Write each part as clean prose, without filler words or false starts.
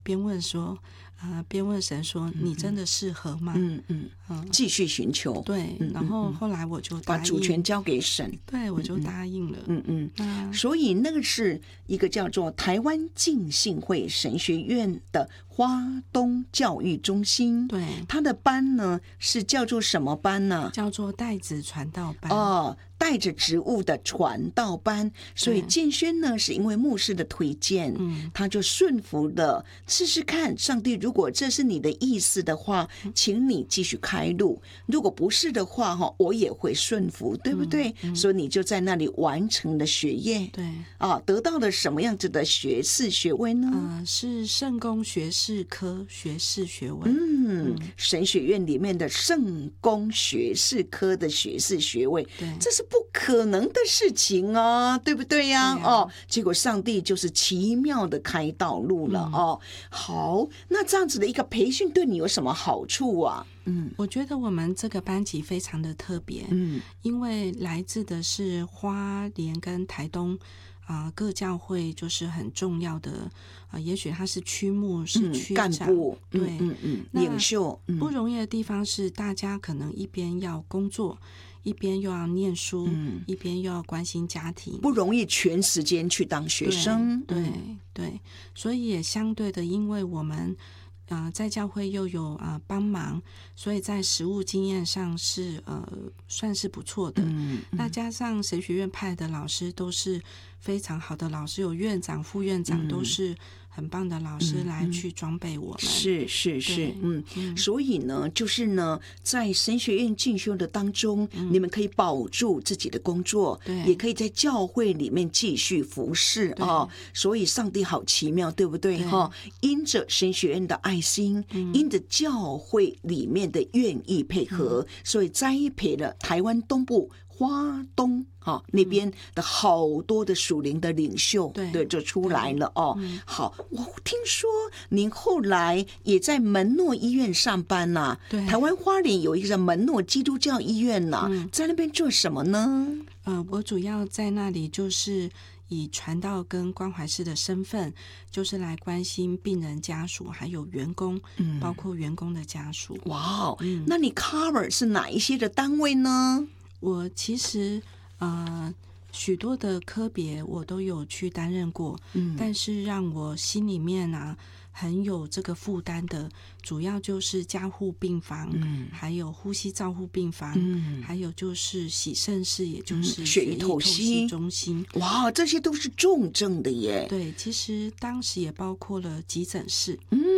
边问说，边问神说，你真的适合吗？ 继续寻求。 对，然后后来我就答应， 把主权交给神。 对，我就答应了。 所以那个是一个叫做台湾浸信会神学院的花东教育中心。 对， 它的班呢是叫做什么班呢？ 叫做带子传道班。 带着职务的传道班。所以建轩呢是因为牧师的推荐，他就顺服了，试试看上帝如果这是你的意思的话，请你继续开路，如果不是的话我也会顺服，对不对？所以你就在那里完成了学业。 对得到了什么样子的学士学位呢？ 是圣公学士科学士学位。 神学院里面的圣公学士科的学士学位，这是不可能的事情啊，对不对呀？结果上帝就是奇妙的开道路了。好，那这样子的一个培训对你有什么好处啊？ 我觉得我们这个班级非常的特别，因为来自的是花莲跟台东各教会，就是很重要的也许他是区牧，是区长， 干部， 对， 领袖。 不容易的地方是大家可能一边要工作，一边又要念书，一边又要关心家庭， 不容易全时间去当学生。 对，所以也相对的，因为我们在教会又有帮忙，所以在实务经验上是算是不错的。那加上神学院派的老师都是非常好的老师，有院长、副院长都是很棒的老师来去装备我们。 是，所以呢，就是呢，在神学院进修的当中，你们可以保住自己的工作，也可以在教会里面继续服侍所以上帝好奇妙，对不对？因着神学院的爱心，因着教会里面的愿意配合，所以栽培了台湾东部花东那边的好多的属灵的领袖，对，就出来了好，我听说您后来也在门诺医院上班呐。对，台湾花莲有一个门诺基督教医院呐，在那边做什么呢？ 我主要在那里就是以传道跟关怀师的身份，就是来关心病人家属还有员工，包括员工的家属。 哇那你 cover 是哪一些的单位呢？ 我其实许多的科别我都有去担任过，但是让我心里面很有这个负担的，主要就是加护病房，还有呼吸照护病房，还有就是洗肾室，也就是血液透析中心。 哇，这些都是重症的耶。 对，其实当时也包括了急诊室。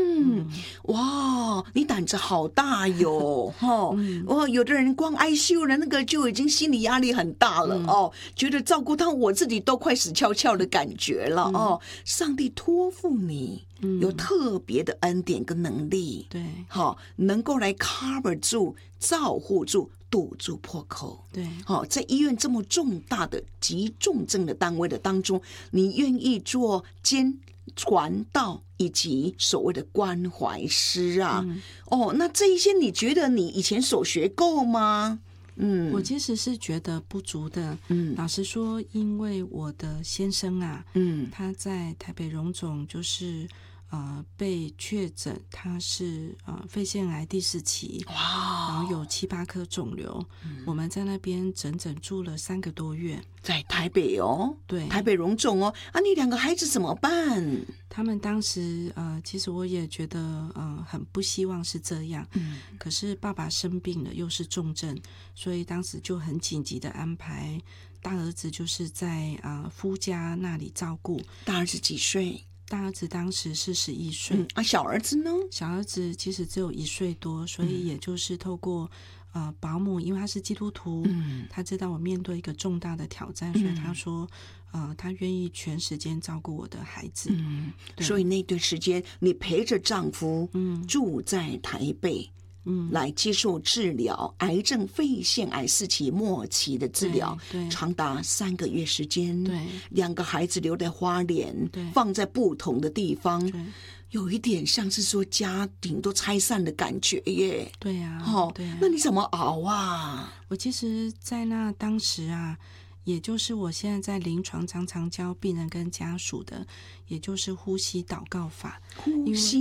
哇，你胆子好大哟！有的人光 ICU 的那个就已经心理压力很大了觉得照顾到我自己都快死翘翘的感觉了上帝托付你有特别的恩典跟能力， 对， 能够来 cover 住、照护住、堵住破口。 对， 在医院这么重大的急重症的单位的当中，你愿意做兼传道以及所谓的关怀师那这一些你觉得你以前所学够吗？ 我其实是觉得不足的。老实说，因为我的先生他在台北荣总就是被确诊他是肺腺癌第4期，然后有7、8颗肿瘤。我们在那边整整住了3个多月， 在台北对， 台北荣总你2个孩子怎么办？ 他们当时其实我也觉得很不希望是这样，可是爸爸生病了又是重症，所以当时就很紧急的安排大儿子就是在夫家那里照顾。 大儿子几岁？ 大儿子当时是11岁。 小儿子呢？ 小儿子其实只有1岁多，所以也就是透过保姆，因为他是基督徒，他知道我面对一个重大的挑战，所以他说他愿意全时间照顾我的孩子。 所以那段时间你陪着丈夫住在台北，来接受治疗，癌症肺腺癌4期末期的治疗，长达3个月时间。对，2个孩子留在花莲，放在不同的地方，有一点像是说家庭都拆散的感觉耶。 对啊， 那你怎么熬啊？ 我其实在那当时也就是我现在在临床常常教病人跟家属的，也就是呼吸祷告法。 呼吸